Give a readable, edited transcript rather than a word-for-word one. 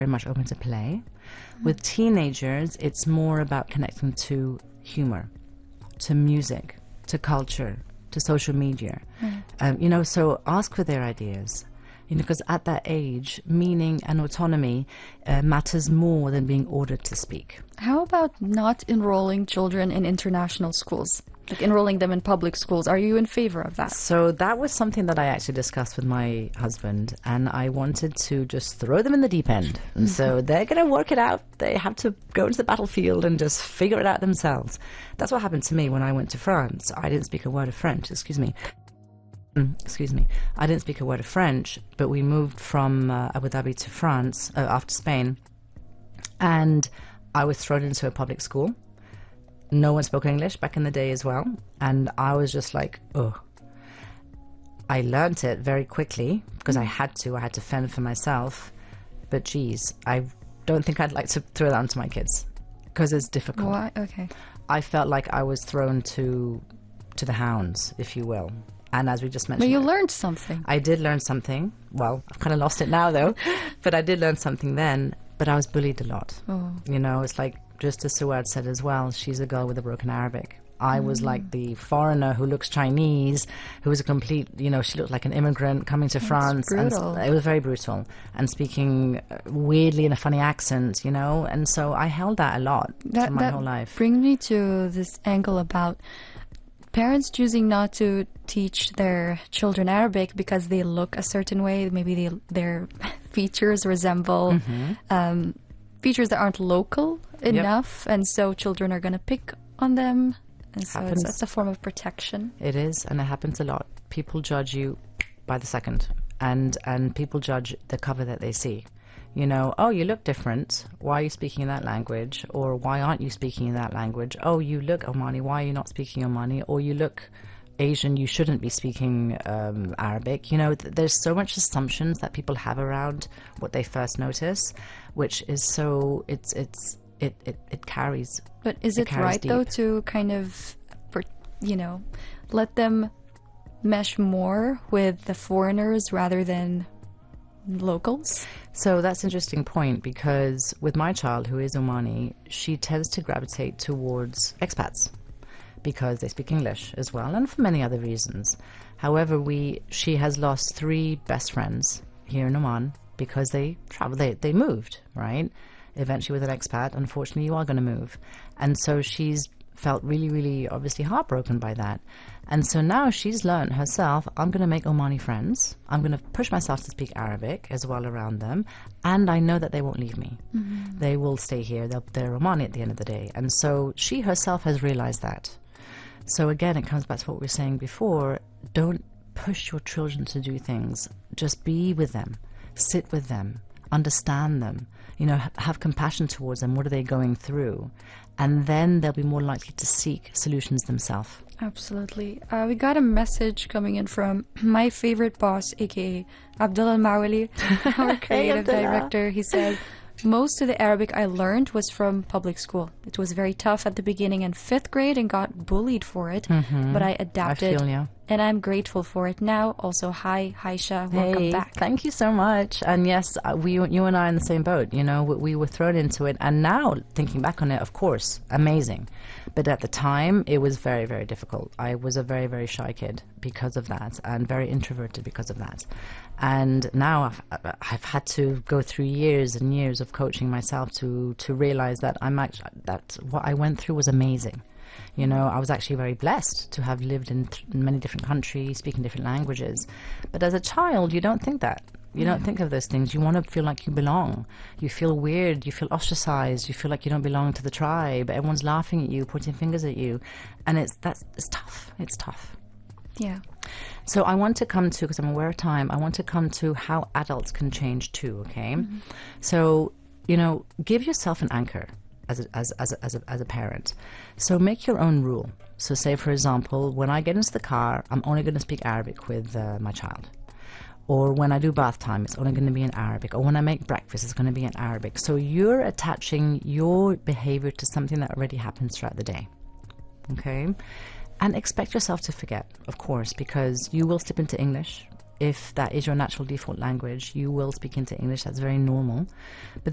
very much open to play. With teenagers, it's more about connecting to humor, to music, to culture, to social media. So ask for their ideas. Because at that age, meaning and autonomy matters more than being ordered to speak. How about not enrolling children in international schools? Like enrolling them in public schools. Are you in favor of that? So that was something that I actually discussed with my husband, and I wanted to just throw them in the deep end. And so they're going to work it out. They have to go into the battlefield and just figure it out themselves. That's what happened to me when I went to France. I didn't speak a word of French, Excuse me. I didn't speak a word of French, but we moved from Abu Dhabi to France after Spain, and I was thrown into a public school. No one spoke English back in the day as well, and I was just like, oh. I learnt it very quickly because I had to fend for myself, but geez, I don't think I'd like to throw that onto my kids because it's difficult. Why? Okay. I felt like I was thrown to the hounds, if you will. And as we just mentioned... But you learned something. I did learn something. Well, I've kind of lost it now, though. But I did learn something then. But I was bullied a lot. Oh. It's like, just as Suad said as well, she's a girl with a broken Arabic. I was like the foreigner who looks Chinese, who was a complete, she looked like an immigrant coming to France. Brutal. And it was very brutal. And speaking weirdly in a funny accent, And so I held that a lot for my whole life. Brings me to this angle about parents choosing not to teach their children Arabic because they look a certain way. Maybe their features resemble features that aren't local enough, and so children are going to pick on them. And so it's a form of protection. It is, and it happens a lot. People judge you by the second, and people judge the cover that they see. Oh, you look different. Why are you speaking in that language? Or why aren't you speaking in that language? Oh, you look Omani. Why are you not speaking Omani? Or you look Asian. You shouldn't be speaking Arabic. There's so much assumptions that people have around what they first notice, which is so it carries. But is it right though to kind of, let them mesh more with the foreigners rather than locals? So that's an interesting point, because with my child, who is Omani, she tends to gravitate towards expats because they speak English as well, and for many other reasons. However, she has lost 3 best friends here in Oman because they moved, right? Eventually with an expat, unfortunately, you are going to move. And so she's felt really, really obviously heartbroken by that. And so now she's learned herself, I'm going to make Omani friends. I'm going to push myself to speak Arabic as well around them. And I know that they won't leave me. Mm-hmm. They will stay here. They're Omani at the end of the day. And so she herself has realized that. So again, it comes back to what we were saying before. Don't push your children to do things. Just be with them. Sit with them. Understand them. Have compassion towards them. What are they going through? And then they'll be more likely to seek solutions themselves. Absolutely. We got a message coming in from my favorite boss, aka Abdullah Al-Mawali, our creative director. He said, most of the Arabic I learned was from public school. It was very tough at the beginning in 5th grade and got bullied for it, but I adapted. I feel you. And I'm grateful for it now. Also, hi, Haisha, welcome back. Thank you so much. And yes, you and I are in the same boat. We were thrown into it. And now, thinking back on it, of course, amazing. But at the time, it was very, very difficult. I was a very, very shy kid because of that, and very introverted because of that. And now I've had to go through years and years of coaching myself to realize that that what I went through was amazing. I was actually very blessed to have lived in many different countries, speaking different languages. But as a child, you don't think that. You don't think of those things. You want to feel like you belong. You feel weird. You feel ostracized. You feel like you don't belong to the tribe. Everyone's laughing at you, pointing fingers at you. And it's tough. It's tough. Yeah. So I want to come to, because I'm aware of time, I want to come to how adults can change too, okay? Mm-hmm. So, give yourself an anchor as a parent. So make your own rule. So say, for example, when I get into the car, I'm only going to speak Arabic with my child. Or when I do bath time, it's only going to be in Arabic. Or when I make breakfast, it's going to be in Arabic. So you're attaching your behavior to something that already happens throughout the day. Okay? And expect yourself to forget, of course, because you will slip into English. If that is your natural default language, you will speak into English. That's very normal. But